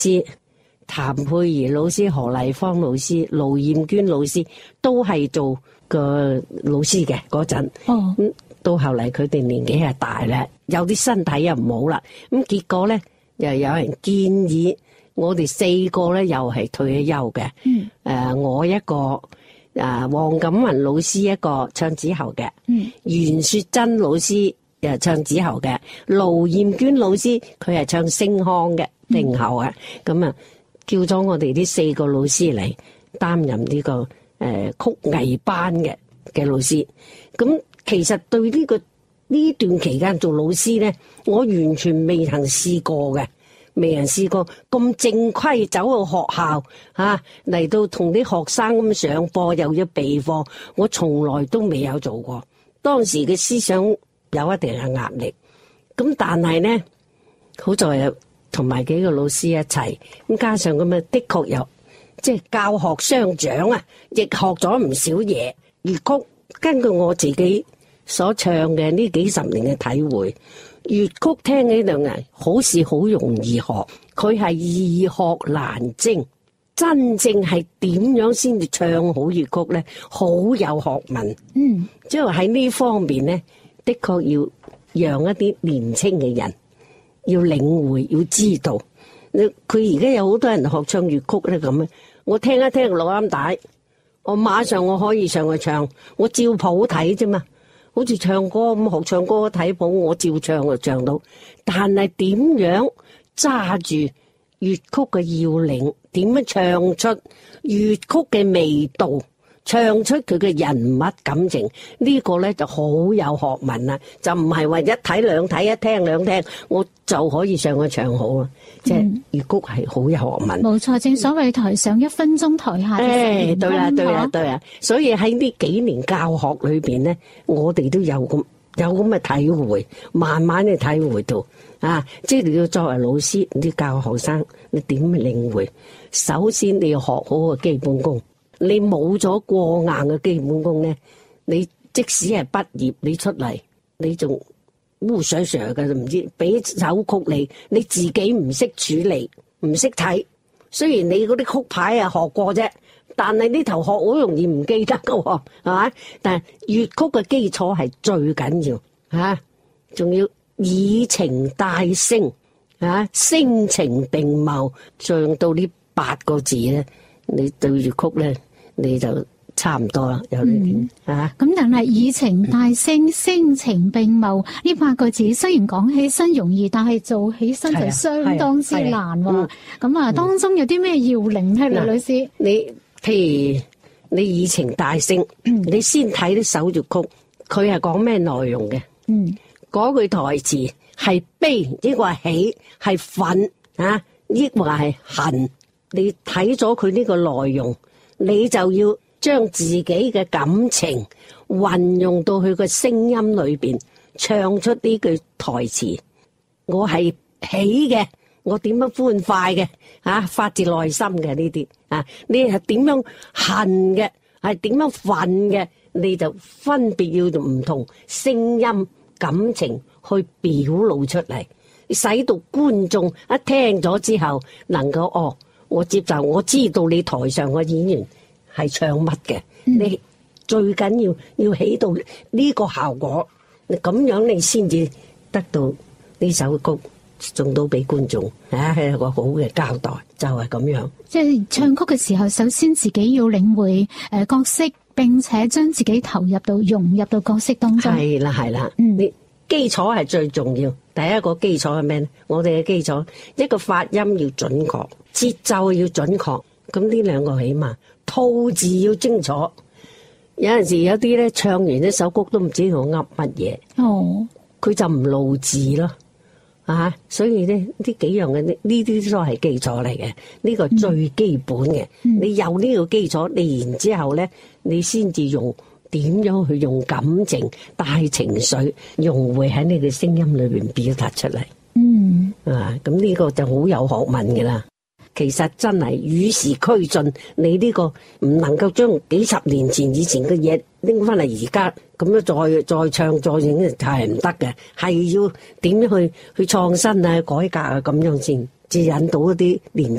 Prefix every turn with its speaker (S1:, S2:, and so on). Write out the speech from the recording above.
S1: 師、譚佩儀老師、何麗芳老師、盧艷娟老師都係做個老師嘅嗰陣。咁到後嚟佢哋年紀係大啦，有啲身體又唔好啦，咁結果咧又有人建議我哋4個咧又係退咗休嘅。我一個，黃錦雲老師一個唱子喉嘅，袁雪珍老師又唱子喉嘅，盧艷娟老師佢係唱聲腔嘅定喉啊。咁啊叫咗我哋呢4個老師嚟擔任呢個曲藝班嘅老師。咁其實對呢段期間做老師咧，我完全未曾試過嘅，未人試過咁正規走到學校嚟到同啲學生咁上課又要備課，我從來都未有做過。當時嘅思想有一定嘅壓力，咁但係咧好在有同埋幾個老師一齊，咁加上咁啊，的確有即係教學相長啊，亦學咗唔少嘢。粵曲根據我自己所唱嘅呢幾十年嘅體會，粵曲聽起兩人好似好容易學，佢係易學難精。真正係點樣先至唱好粵曲咧？好有學問。即係喺呢方面咧，的確要讓一啲年青嘅人要領會，要知道。佢而家有好多人學唱粵曲咧咁啊！我聽一聽錄音帶，我馬上我可以上去唱，我照譜睇啫嘛。好似唱歌咁學唱歌睇譜，我照唱就唱到。但係點樣揸住粵曲嘅要領，點樣唱出粵曲嘅味道，唱出佢嘅人物感情，呢個咧就好有學問啦。就唔係話一睇兩睇，一聽兩聽，我就可以上去唱好啦。即係粵曲係好有學問。冇錯，正所謂台上1分鐘，台下
S2: 對啦。
S1: 所以喺呢幾年教學裏邊咧，我哋都有咁嘅體會，慢慢嘅體會到即係你要作為老師，你教學生，你點去領會？首先你要學好個基本功。你冇咗過硬嘅基本功咧，你即使係畢業，你出嚟你仲烏水水嘅，唔知俾首曲你自己唔識處理，唔識睇。雖然你嗰啲曲牌學過啫，但係呢頭學好容易唔記得噶，係咪？但係粵曲嘅基礎係最緊要仲要以情帶聲聲情並茂，唱到呢8個字咧，你對粵曲咧你就差唔多啦，有啲
S2: 咁但係以情帶聲，聲情並茂呢8個字，雖然講起身容易，但係做起身就相當之難喎。咁當中有啲咩要領咧，李女士？
S1: 你譬如你以情帶聲，你先睇啲首粵曲，佢係講咩內容嘅？嗰句台詞係悲，抑或係喜，係憤抑或係恨？你睇咗佢呢個內容，你就要將自己嘅感情運用到佢個聲音裏邊，唱出呢句台詞。我係喜嘅，我點樣歡快嘅發自內心嘅呢啲你係點樣恨嘅，係點樣憤嘅，你就分別要用唔同聲音感情去表露出嚟，使到觀眾一聽咗之後能夠我接受，我知道你台上嘅演員係唱乜嘅。你最緊要起到呢個效果，你咁樣你先至得到呢首曲送到俾觀眾係一個好嘅交代，就係咁樣。
S2: 即係唱曲嘅時候，首先自己要領會角色，並且將自己投入到融入到角色當中。
S1: 係啦，你基礎係最重要。第一個基礎係咩咧？我哋嘅基礎一個發音要準確，節奏要準確。咁呢兩個起碼吐字要清楚。有陣時有啲咧唱完一首曲都唔知道噏乜嘢，佢就唔露字咯。所以咧呢幾樣嘅呢啲都係基礎嚟嘅，呢個最基本嘅。你有呢個基礎，你然之後咧，你先至用點樣去用感情帶情緒融匯喺你嘅聲音裏邊表達出嚟。咁呢個就好有學問嘅啦。其實真係與時俱進，你呢個唔能夠將幾十年前以前嘅嘢拎翻嚟而家咁樣再唱再影係唔得嘅，係要點樣去創新改革咁樣先至引到一啲年